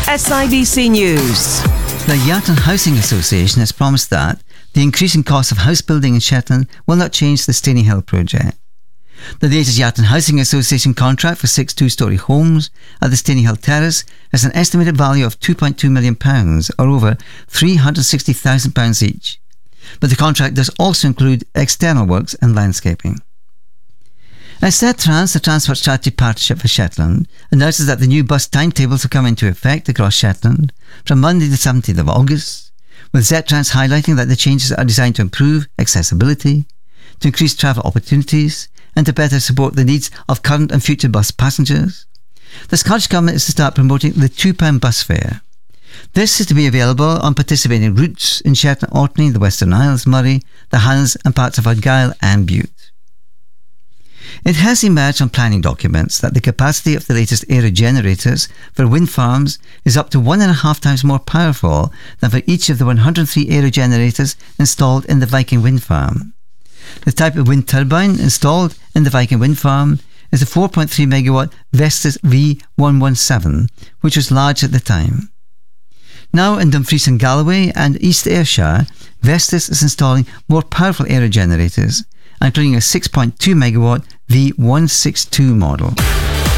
SIBC News. The Yatton Housing Association has promised that the increasing cost of house building in Shetland will not change the Steny Hill project. The latest Yatton Housing Association contract for 6 two-storey homes at the Steny Hill Terrace has an estimated value of £2.2 million, or over £360,000 each. But the contract does also include external works and landscaping. ZTrans, the Transport Strategy Partnership for Shetland, announces that the new bus timetables will come into effect across Shetland from Monday the 17th of August, with ZTrans highlighting that the changes are designed to improve accessibility, to increase travel opportunities, and to better support the needs of current and future bus passengers. The Scottish Government is to start promoting the £2 bus fare. This is to be available on participating routes in Shetland, Orkney, the Western Isles, Moray, the Highlands and parts of Argyll and Bute. It has emerged from planning documents that the capacity of the latest aerogenerators for wind farms is up to 1.5 times more powerful than for each of the 103 aerogenerators installed in the Viking wind farm. The type of wind turbine installed in the Viking wind farm is the 4.3 megawatt Vestas V117, which was large at the time. Now in Dumfries and Galloway and East Ayrshire, Vestas is installing more powerful aerogenerators, including a 6.2 megawatt V162 model.